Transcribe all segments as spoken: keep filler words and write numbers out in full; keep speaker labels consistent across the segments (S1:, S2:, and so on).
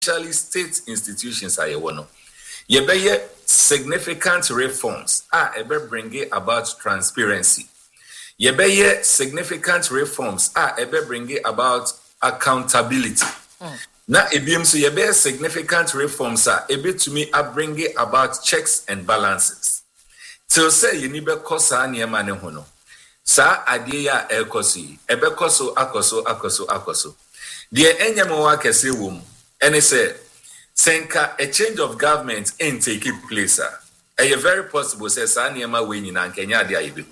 S1: especially state institutions are one. Yebeye significant reforms are ebe bringing about transparency. Yebeye significant reforms are ebe bringing about accountability. Mm. Na ebiem so yebeye significant reforms are ebe to me are bringing about checks and balances. Till say you need be kosa niema ne hono. Sa adie ya ekosi ebe koso akoso akoso akoso. Die enyemo wa kese wom ene say senka a change of government ain't taking place. A very possible says Saniama winning and Kenya de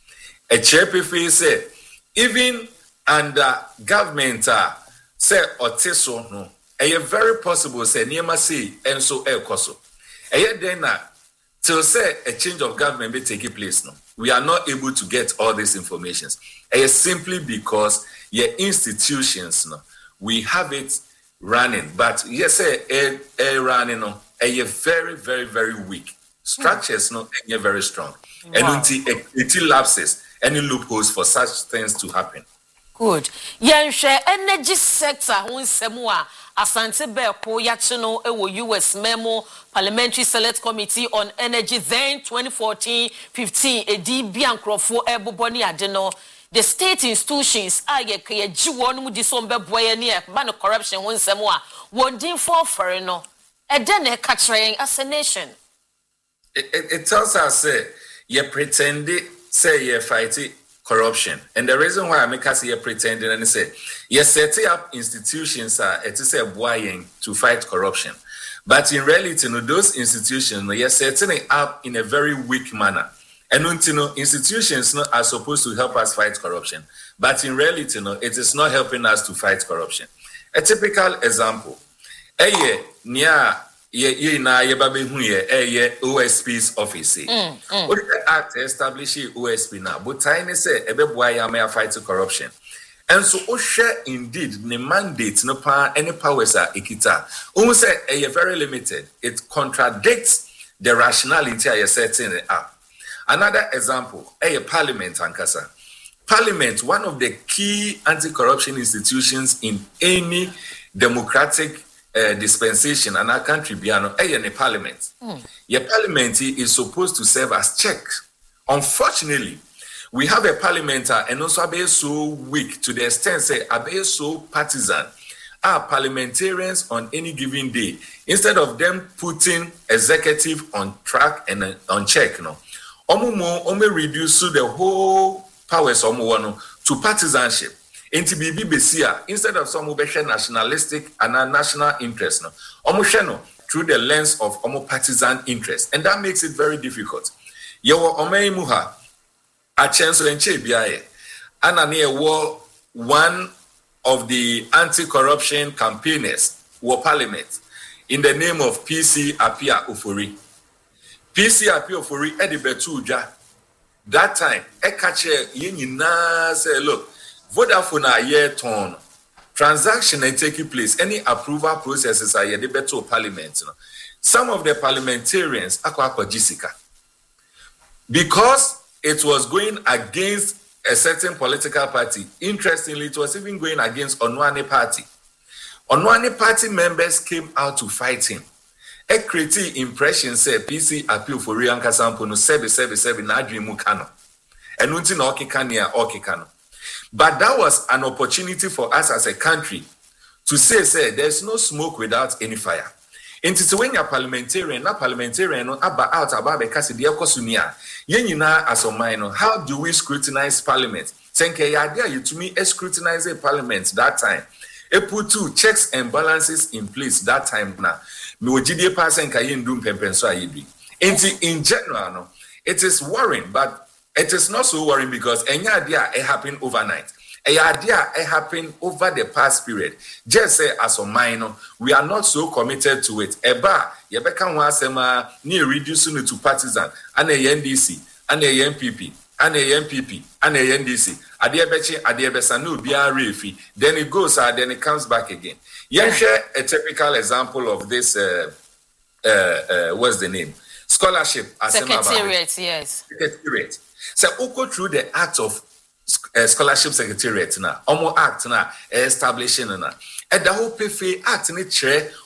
S1: a chairperson say even under government say otiso no. A very possible say Niema say and so el coso. A then till say a change of government be taking place no. We are not able to get all these informations. A simply because your institutions no we have it running, but yes, a, a running no, a very, very, very weak structures, no, and very strong, wow. And until it lapses any loopholes for such things to happen.
S2: Good. Yeah, share energy sector. Who semua Asante Beko Yachino Ewo U S memo Parliamentary Select Committee on Energy then twenty fourteen fifteen a D B and Crofo Ebo Boni Adeno. The state institutions are ye kaya jiwon mu disombe boye ni e ba no corruption won semo a wondin for for no e de na ka train as a nation.
S1: It, it, it tells us say ye pretend say ye fight corruption, and the reason why I make us ye pretending and say ye setting up institutions are it is a boying to fight corruption, but in reality no those institutions no ye setting it up in a very weak manner. And you know, institutions no, are supposed to help us fight corruption. But in reality, no, it is not helping us to fight corruption. A typical example, a year near ye na ye babe huye a year O S P's office. Mm, mm. What the act establishing O S P now? But tiny say ebe boy ya may fight corruption. And so o share indeed the mandate no power any powers are ikita. O say a very limited. It contradicts the rationality I setting it up. Another example, a parliament ankasa. Parliament, one of the key anti-corruption institutions in any democratic uh, dispensation in our country, Biano, a parliament. Mm. Your parliament is supposed to serve as check. Unfortunately, we have a parliament and also a so weak to the extent say a so partisan. Are parliamentarians on any given day, instead of them putting executive on track and uh, on check, no. Omo omo reduce the whole powers omo to partisanship. Inti bibi besia instead of some obeshe nationalistic and national interest no. Omo sheno through the lens of omo partisan interest, and that makes it very difficult. Yewo omo imuha a chenso enche biaye. Anani ewo one of the anti-corruption campaigners were parliament in the name of P C Apia Ofori. P C appeal for Edibetuja. That time, Ekache Yinina say, look, Vodafone a year turn. Transaction is taking place. Any approval processes are the better parliament. Some of the parliamentarians are Jessica. Because it was going against a certain political party. Interestingly, it was even going against Onwane party. Onwane party members came out to fight him. A creative impression say P C appeal for Rianka Sampo no seven seven seven na dream mukano. And unti na okikania okikano. But that was an opportunity for us as a country to say, say there's no smoke without any fire. In Titiwenya parliamentarian, na parliamentarian no aba out about the kasi dia kosunia. Yenina as a minor, how do we scrutinize parliament? Senke ya idea you to me scrutinize a parliament that time. E put two checks and balances in place that time now. In general, no, it is worrying, but it is not so worrying because any idea it happened overnight. A idea it happened over the past period. Just say as a minor, we are not so committed to it. Eba, yebeka wasema ni reducing it to partisan, and a N D C, and a N P P, and a N P P, and a N D C. Adiebechi, adiebesanu biya refi. Then it goes, uh, then it comes back again. You share a typical example of this. Uh, uh, uh, what's the name? Scholarship.
S2: Secretariat, yes.
S1: Secretariat. So, we go through the act of uh, scholarship secretariat now. Omo act now establishing now. And the whole P F A act ni chair